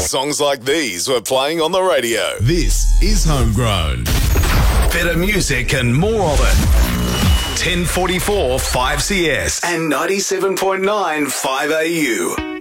Songs like these were playing on the radio. This is Homegrown. Better music and more of it. 1044 5CS and 97.9 5AU.